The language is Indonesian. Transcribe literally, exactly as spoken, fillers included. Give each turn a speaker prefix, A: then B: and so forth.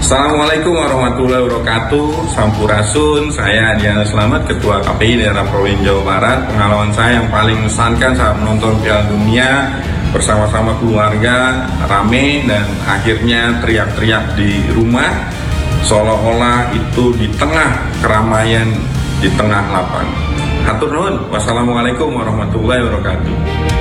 A: Assalamualaikum warahmatullahi wabarakatuh. Sampurasun, saya Diana Slamet, Ketua K P I Daerah Provinsi Jawa Barat. Pengalaman saya yang paling mengesankan saat menonton Piala Dunia bersama-sama keluarga, rame dan akhirnya teriak-teriak di rumah, seolah-olah itu di tengah keramaian, di tengah lapang. Hatur nuhun. Wassalamualaikum warahmatullahi wabarakatuh.